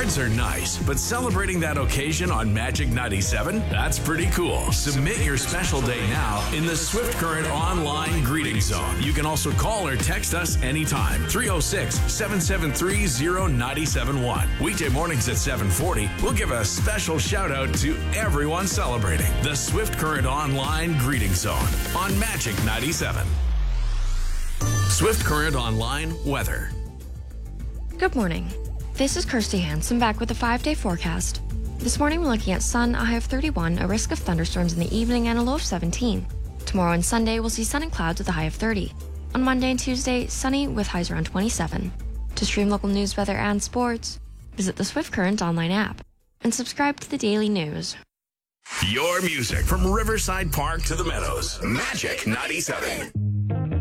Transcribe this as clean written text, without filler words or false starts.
Cards are nice, but celebrating that occasion on Magic 97, that's pretty cool. Submit your special day now in the Swift Current online greeting zone. You can also call or text us anytime. 306-773-0971. Weekday mornings at 7:40, we'll give a special shout out to everyone celebrating the Swift Current online greeting zone on Magic 97. Swift Current online weather. Good morning. This is Kirsty Hansen back with a 5-day forecast. This morning we're looking at sun, a high of 31, a risk of thunderstorms in the evening, and a low of 17. Tomorrow and Sunday we'll see sun and clouds with a high of 30. On Monday and Tuesday, sunny with highs around 27. To stream local news, weather, and sports, visit the Swift Current online app and subscribe to the daily news. Your music from Riverside Park to the Meadows. Magic 97.